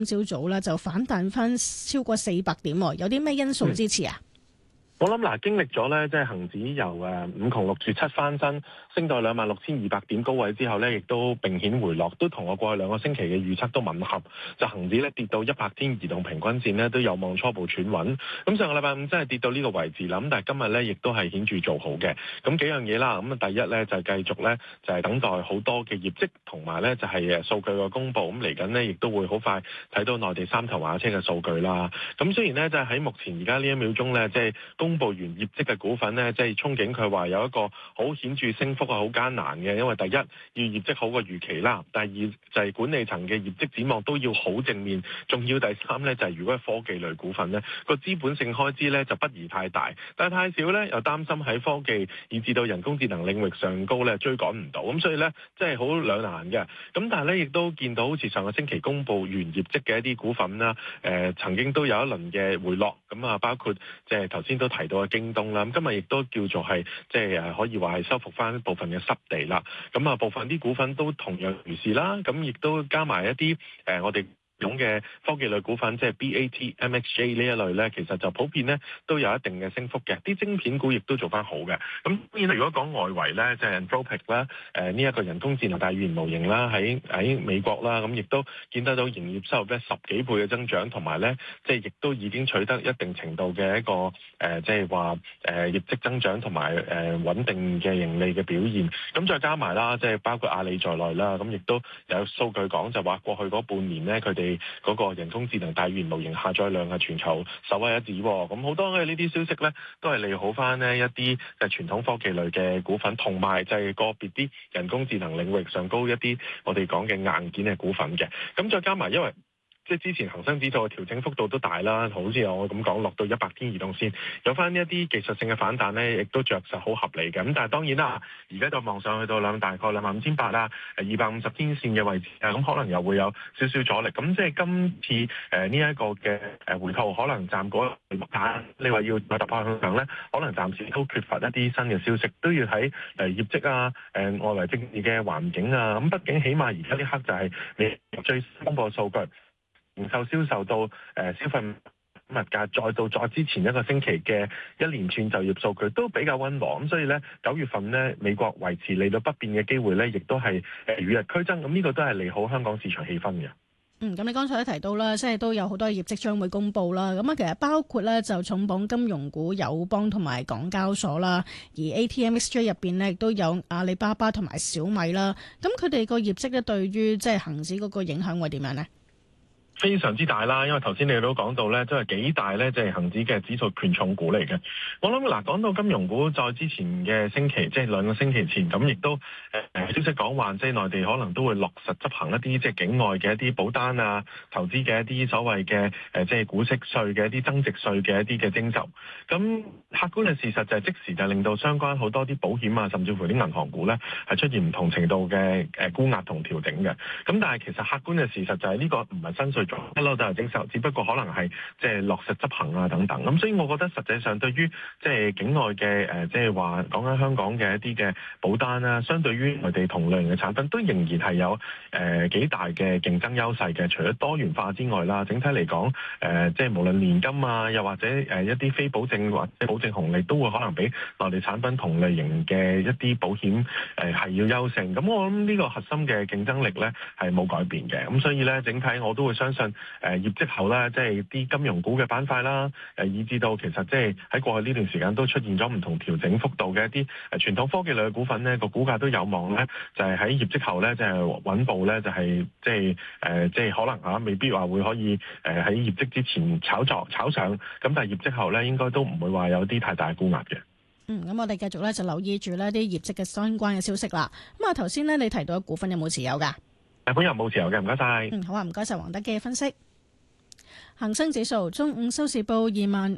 朝早咧就反彈翻超過400點，有啲咩因素支持啊？ 我諗嗱，經歷咗咧，即係恆指由5窮6絕7翻身，升到26,200點高位之後咧，亦都明顯回落，都同我過去2個星期嘅預測都吻合。就恆指咧跌到100天移動平均線咧，都有望初步喘穩。咁上個禮拜五真係跌到呢個位置啦。咁但係今日咧，亦都係顯著做好嘅。咁幾樣嘢啦。咁啊，第一咧就係繼續咧就係等待好多嘅業績，同埋咧就係數據嘅公佈。咁嚟緊呢，亦都會好快睇到內地三頭馬車嘅數據啦。咁雖然咧就係喺目前而家呢1秒鐘咧，即係公佈完業績嘅股份咧，即係憧憬佢話有一個好顯著升幅係好艱難嘅，因為第一要業績好過預期啦，第二就係管理層嘅業績展望都要好正面，仲要第三咧就係如果係科技類股份咧，個資本性開支咧就不宜太大，但係太少咧又擔心喺科技以至到人工智能領域上高咧追趕唔到，咁所以咧即係好兩難嘅。咁但係咧亦都見到好似上個星期公佈完業績嘅一啲股份啦，曾經都有一輪嘅回落，咁啊包括即係頭先都提到嘅京東啦，咁今日亦都叫做係即係可以話係收復翻部分嘅濕地啦。咁啊部分啲股份都同樣如是啦，咁亦都加埋一啲我哋種嘅科技類股份，即係 BAT、MXJ 呢一類咧，其實就普遍咧都有一定嘅升幅嘅。啲晶片股亦都做翻好嘅。咁當然如果講外圍咧，即係 Anthropic 啦，呢一個人工智能大語言模型啦，喺美國啦，咁亦都見得到營業收入咧10幾倍嘅增長，同埋咧即係亦都已經取得一定程度嘅一個即係話業績增長同埋穩定嘅盈利嘅表現。咁再加埋啦，即係包括阿里在內啦，咁亦都有數據講就話過去嗰半年咧，佢哋嗰個人工智能大語言模型下載量係全球首屈一指，咁好多嘅呢啲消息咧，都係利好翻呢一啲傳統科技類嘅股份，同埋就係個別啲人工智能領域上高一啲我哋講嘅硬件嘅股份嘅。咁再加埋因為即係之前恒生指數嘅調整幅度都大啦，好似我咁講落到100天移動線，有翻呢一啲技術性嘅反彈咧，亦都着實好合理嘅。咁但係當然啦，而家就望上去到大概25,800啦，250天線嘅位置啊，咁可能又會有少少阻力。咁即係今次呢一個嘅回吐，可能暫嗰個價，你話要突破向上咧，可能暫時都缺乏一啲新嘅消息，都要睇業績啊，外圍政治嘅環境啊。咁畢竟起碼而家呢刻就係你最新公佈嘅數據。零售銷售到消費物價，再到之前一個星期嘅一連串就業數據都比較溫和，咁所以咧9月份咧美國維持利率不變嘅機會咧，亦都係與日俱增，咁呢個都係利好香港市場氣氛嘅。 咁你剛才都提到啦，即係都有好多業績將會公布啦。咁啊，其實包括咧就重磅金融股友邦同埋港交所啦，而 ATMXJ 入邊咧亦都有阿里巴巴同埋小米啦。咁佢哋個業績咧對於即係恆指嗰個影響會點樣呢？ 非常之大啦，因為頭先你哋都講到咧，都係幾大咧，即係恆指嘅指數權重股嚟嘅。我諗嗱，講到金融股，在之前嘅星期，即係2個星期前，咁亦都消息講話，即係內地可能都會落實執行一啲即係境外嘅一啲保單啊、投資嘅一啲所謂嘅即係股息稅嘅一啲增值稅嘅一啲嘅徵收。咁客觀嘅事實就係即時就令到相關好多啲保險啊，甚至乎啲銀行股咧係出現唔同程度嘅沽壓同調整嘅。咁但係其實客觀嘅事實就係呢個唔係新稅一路就係徵收，只不過可能係即係落實執行啊等等。咁所以我覺得實際上對於即係境外嘅即係話講緊香港嘅一啲嘅保單啦，相對於內地同類型嘅產品，都仍然係有幾大嘅競爭優勢嘅。除咗多元化之外啦，整體嚟講即係無論年金啊，又或者一啲非保證或者保證紅利，都會可能比內地產品同類型嘅一啲保險係要優勝。咁我諗呢個核心嘅競爭力咧係冇改變嘅。咁所以咧整體我都會相信。業績後咧，即係啲金融股嘅板塊啦，以至到其實即係喺過去呢段時間都出現咗唔同調整幅度嘅一啲傳統科技類嘅股份咧，個股價都有望咧，就係喺業績後咧，就係穩步咧，就係即係可能未必話會可以喺業績之前炒上，咁但係業績後咧，應該都唔會話有啲太大沽壓嘅。 咁我哋繼續咧就留意住呢啲業績嘅相關嘅消息啦。咁啊，頭先咧你提到嘅股份有冇持有㗎？ 本人冇持有嘅，唔該晒。 好啊，唔該晒黃德基嘅分析。恒生指數中午收市報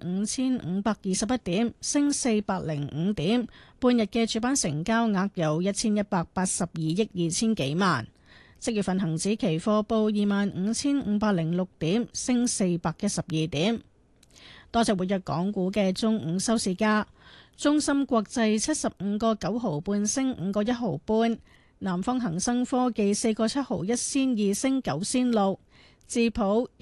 25,521點，升405點。半日嘅主板成交額有1,182億2千幾萬。即月份恒指期貨報25,506點，升412點。多隻活躍港股嘅中午收市價，中芯國際75個9毫半升5個1毫半。南方恒生科技4個7毫1仙2升9仙6， 智普